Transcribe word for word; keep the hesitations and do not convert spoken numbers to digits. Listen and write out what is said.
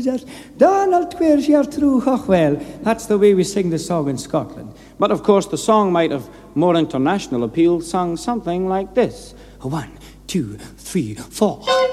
Cruisers, Donald Twears your true well. That's the way we sing the song in Scotland. But of course, the song might have more international appeal, sung something like this. One, two, three, four.